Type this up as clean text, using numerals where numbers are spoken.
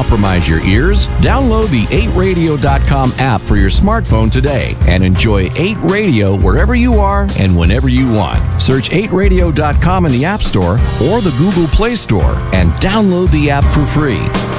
compromise your ears? Download the 8radio.com app for your smartphone today and enjoy 8 Radio wherever you are and whenever you want. Search 8radio.com in the App Store or the Google Play Store and download the app for free.